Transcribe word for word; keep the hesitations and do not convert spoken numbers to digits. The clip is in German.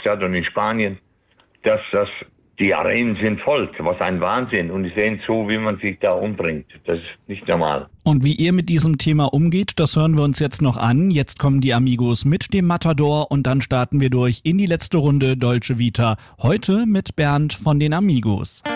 Kapstadt und in Spanien, dass das die Arenen sind voll, was ein Wahnsinn. Und die sehen zu, wie man sich da umbringt. Das ist nicht normal. Und wie ihr mit diesem Thema umgeht, das hören wir uns jetzt noch an. Jetzt kommen die Amigos mit dem Matador und dann starten wir durch in die letzte Runde Dolce Vita. Heute mit Bernd von den Amigos.